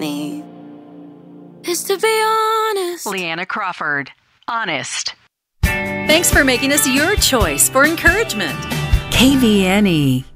me is to be honest. Leanna Crawford, Honest. Thanks for making us your choice for encouragement. KVNE.